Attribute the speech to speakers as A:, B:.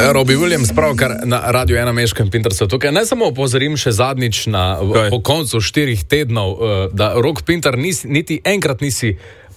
A: Robbie Williams, pravkar na Radio 1 Meškem Pintersu tukaj. Ne samo opozorim še zadnjič po koncu 4 tednov, da Rok Pinter niti enkrat nisi